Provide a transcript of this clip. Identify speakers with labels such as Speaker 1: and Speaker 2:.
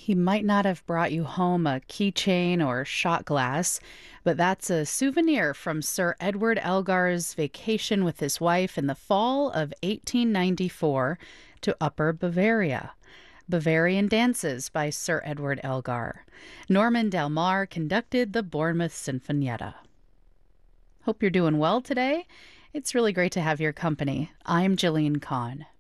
Speaker 1: He might not have brought you home a keychain or shot glass, but that's a souvenir from Sir Edward Elgar's vacation with his wife in the fall of 1894 to Upper Bavaria. Bavarian Dances by Sir Edward Elgar. Norman Del Mar conducted the Bournemouth Sinfonietta. Hope you're doing well today. It's really great to have your company. I'm Jillian Kahn.